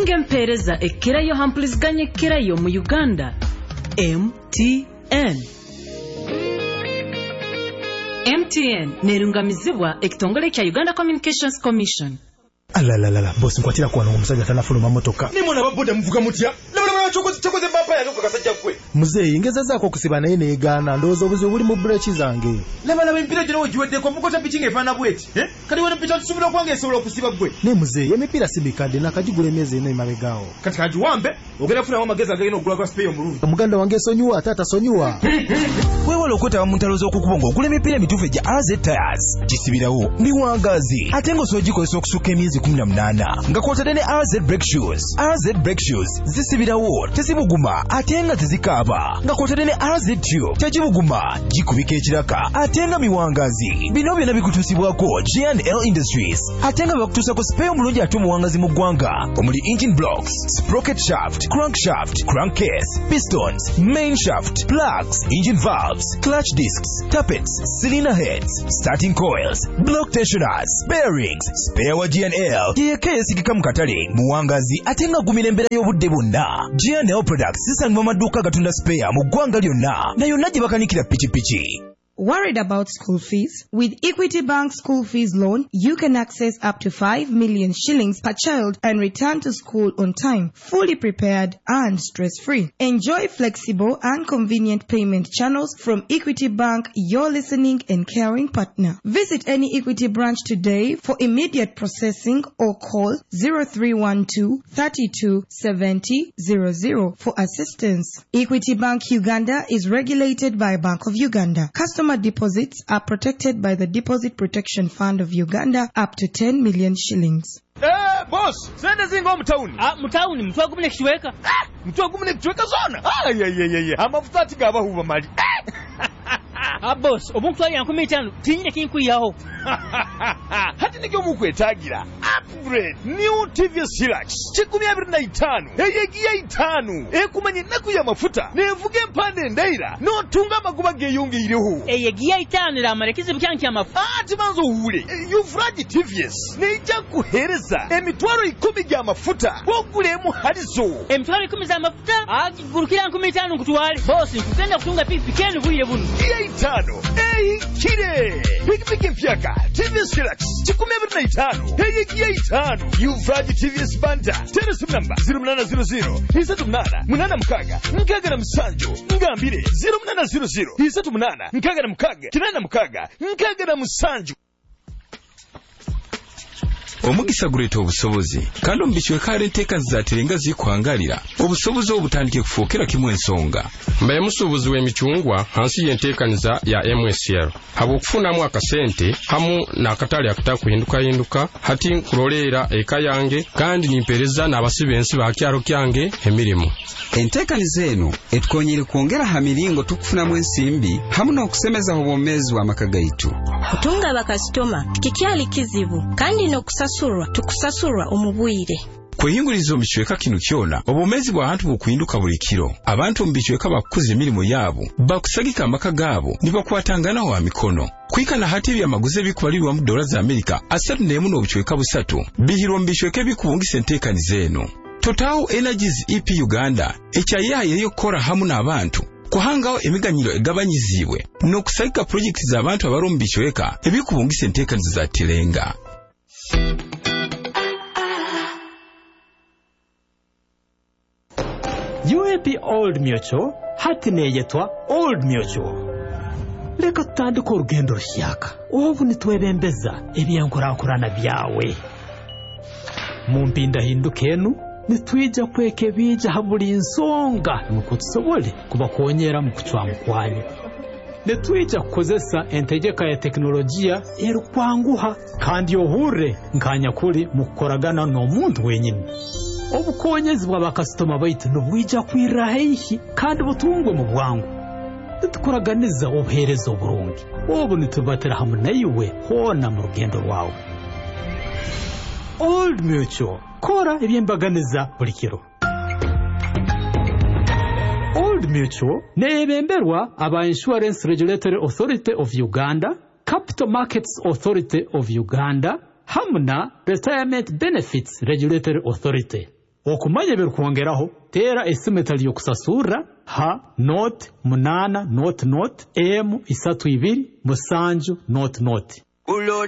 singa empeereza ekkirayo hampuliziganya ekkirayo mu Uganda. MTN nerungamizibwa ekitongole kya Uganda Communications Commission. Alalala, bosi nkwatira kwa omusajja tanafuluma motoka. Nimona baboda muvuga mutya? Labula chokoze bapa yange ko kasajja kwe. Muzeyi ngeza zaako okusiba naye neegaana ndowooza obuzibu buli mu breki zange. Laba empira gino ogiweddeko mukota pichi ng'efaana bweti. Kati wena picha tusubira kwange esobola okusiba gwe. Ne muzeyi emipiira si mikadde nakagigula emyezi eno emabegaawo. Kati kagiwambe ogenda kufunawo amagezi agagenda okugula kwa spare omulungi. Omuganda wange esonyiwa taata sonyiwa. Weewala okwetaba mu ntalo z'okukubonga ogula emipiira emituufu egya RZ Tires. Kisibirawo biwangazi ate ng'osoogikozesa okusukka emyezi 18 nga kw'otadde ne RZ Brake Shoes. RZ Brake Shoes zisibirawo tezibuguma ate nga tezikaaba nga kw'otadde ne RZ Tube tegibuguma gikubika ekiraka ate nga miwangazi. Bino byonna bikutuusibwako G&L Industries ate nga bakutuusako spare omulungi ate omuwangazi mu ggwanga omuli engine blocks, sprocket shaft, crankshaft, crankcase, pistons, main shaft, plugs, engine valves, clutch discs, tappets, cylinder heads, starting coils, block tensioners, bearings, spare wa G&L yeka yesigika mu katale muwangazi ate nga gumira embeera y'obudde bwonna. G&L Products zisangibwa maduuka gatunda spare mu ggwanga lyonna na yonna gye bakanikira pikipiki. Worried about school fees? With Equity Bank School Fees Loan, you can access up to 5 million shillings per child and return to school on time, fully prepared and stress-free. Enjoy flexible and convenient payment channels from Equity Bank, your listening and caring partner. Visit any Equity branch today for immediate processing or call 0312 32 70 00 for assistance. Equity Bank Uganda is regulated by Bank of Uganda. Customer deposits are protected by the Deposit Protection Fund of Uganda up to 10 million shillings. Boss, sende zingo mtauni. Mtauni mtu agumune kichweka. Mtu agumune kichweka zona. Amafuta tigaba huba mali. Boss, omuntu ali 15 tinyine kinkuyaho. Hati nikyo mukwetagira. Upgrade new TVS Hilux 2025 eyegiya 5 ekumanye naku ya mafuta nevuge mpande ndaira notunga amaguba geyongeyireho eyegiya 5 la marekizi byanki amafuta timanzo hule yufraji TVS neija kuhereza emitwaro 10 gya mafuta bogulemu halizo emitwaro 10 za mafuta agurukira 15 kutwale boss nkugenda kutunga pikipiki buye bunu giya 5 kire pikipiki mpyaka TVS Hilux 2025 eyegiya 5 yufraji TVS Banta telephone number 0800 38 86 nkaga na musanjo ngambire 0800 38 nkaga na mukaga kinana mukaga nkaga na musanjo. Omugisa guleeta obusobozi kandi omubikiwe kale enteeka zizaaterenga zikwangalira obusobozi obutandike kufuukira kimu ensonga. Mbaye musuubuzi w'emicungwa hansi y'enteekaniza ya MSL habw'okufunamu akasente hamu n'akatale akatakuhinduka hati nkuloleera eka yange kandi nimpereza n'abasibe ensi bakyalo kyange emirimu. Enteekaniza eno etukonyere kwongera ha miringo tukufunamu ensimbi hamu n'okusemeza obwomeezi bw'amaka gaitu. Kutunga bakasitoma kikyali kizibu kandi n'okusasulwa tukusasulwa omubwire. Kweyinguriza omukichweka kino kyona obwomeezi bw'abantu bukuhinduka buli kiro. Abantu omubikiweka bakukuza emirimu yaabo bakusagika amaka gaabo ne bakwatanganawo amikono. Kwikana hati ebyamaguzi ebikubalirwa mu dola za Amerika 34 n'obukiweka 3 bihirwa mu bikiweka ebikubungisa enteekaniza eno. Total Energies EP Uganda ekyayaye ey'okukora hamu n'abantu kuhangawo emiganyiro egabanyizibwe n'okusagika projekiti z'abantu abali mu bikiweka ebikubungisa enteekaniza za Tirenga. UAP Old Mutual hati neyetwa Old Mutual. Leka tutandika orugendo rushyaka obu nitwebembeza ebyenkurankurana byawe mu mpinda hinduka enu nitwija kweke bija habuli nsonga nuko tusobole kubakonyera mu kucwamu kwayo nitwija kukozesa entegeka ya teknolojia erukwanguha kandi yohure nkanya kuri mu kukoragana n'omuntu wenyine. Obukonyezi bw'abakasitoma baitu nubwija kwirahihi kandi butungwe mu bwangu nitukoraganiza obuherezo burungi obu nitubatira hamu naiwe hona mu rugendo rwawe. Old Mutual kora ebyembaganiza buli kiro. Old Mutual nebemberwa aba Insurance Regulatory Authority of Uganda, Capital Markets Authority of Uganda, hamna Retirement Benefits Regulatory Authority. okumanya birukwongeraho tera esimu etali kusasura ha note 8 note M 32 musanju note